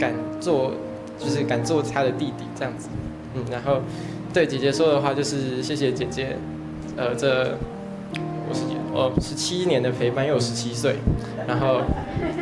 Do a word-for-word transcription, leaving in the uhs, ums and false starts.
敢做，就是敢做他的弟弟这样子。嗯，然后对姐姐说的话就是谢谢姐姐，呃，这我是哦十七年的陪伴，因为我十七岁，然后